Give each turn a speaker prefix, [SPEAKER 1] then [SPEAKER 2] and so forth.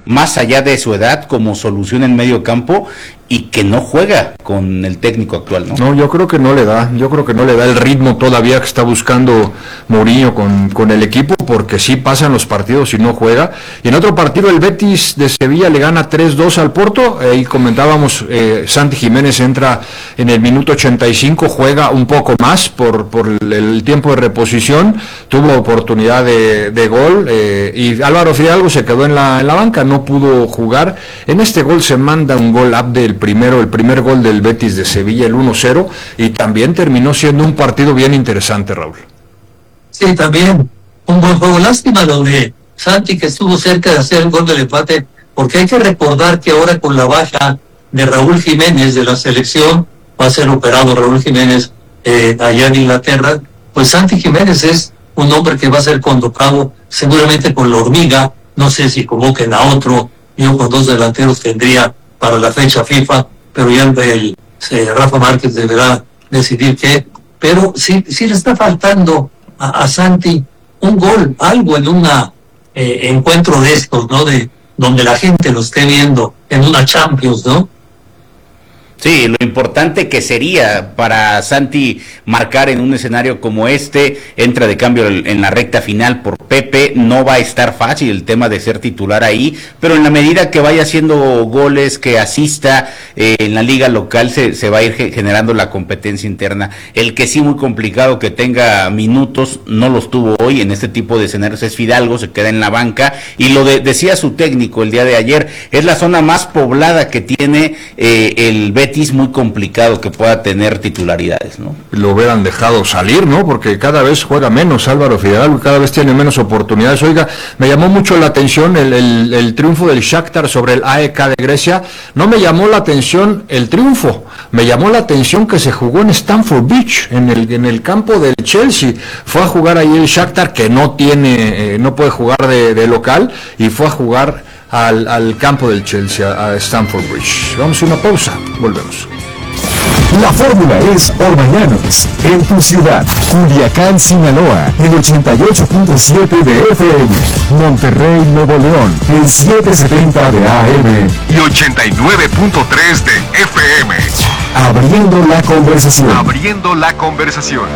[SPEAKER 1] más allá de su edad, como solución en medio campo, y que no juega con el técnico actual, ¿no?
[SPEAKER 2] No, yo creo que no le da el ritmo todavía que está buscando Mourinho con el equipo, porque sí pasan los partidos y no juega. Y en otro partido el Betis de Sevilla le gana 3-2 al Porto, y comentábamos, Santi Jiménez entra en el minuto 85, juega un poco más por el tiempo de reposición, tuvo oportunidad de gol, y Álvaro Fidalgo se quedó en la banca, no pudo jugar. En este gol se manda un gol Abde, el primer gol del Betis de Sevilla, el 1-0, y también terminó siendo un partido bien interesante, Raúl.
[SPEAKER 3] Sí, también un buen juego. Lástima lo de Santi, que estuvo cerca de hacer el gol del empate, porque hay que recordar que ahora con la baja de Raúl Jiménez de la selección, va a ser operado Raúl Jiménez allá en Inglaterra, pues Santi Jiménez es un hombre que va a ser convocado seguramente por la Hormiga, no sé si convoquen a otro, yo con dos delanteros tendría para la fecha FIFA, pero ya Rafa Márquez deberá decidir qué. Pero sí le está faltando a Santi un gol, algo en un encuentro de estos, ¿no? De donde la gente lo esté viendo, en una Champions, ¿no?
[SPEAKER 1] Sí, lo importante que sería para Santi marcar en un escenario como este, entra de cambio en la recta final por Pepe, no va a estar fácil el tema de ser titular ahí, pero en la medida que vaya haciendo goles, que asista en la liga local, se va a ir generando la competencia interna. El que sí muy complicado que tenga minutos, no los tuvo hoy en este tipo de escenarios, es Fidalgo, se queda en la banca, y decía su técnico el día de ayer, es la zona más poblada que tiene el Betis, muy complicado que pueda tener titularidades, ¿no?
[SPEAKER 2] Lo hubieran dejado salir, ¿no? Porque cada vez juega menos Álvaro Fidalgo, cada vez tiene menos oportunidades. Oiga, me llamó mucho la atención el triunfo del Shakhtar sobre el AEK de Grecia. No me llamó la atención el triunfo, me llamó la atención que se jugó en Stamford Bridge, en el campo del Chelsea. Fue a jugar ahí el Shakhtar, que no puede jugar de local, y fue a jugar al campo del Chelsea, a Stamford Bridge. Vamos a una pausa, volvemos.
[SPEAKER 4] La fórmula es Orbañanos, en tu ciudad, Culiacán, Sinaloa, en 88.7 de FM, Monterrey, Nuevo León, en 770 de AM y 89.3 de FM. Abriendo la conversación.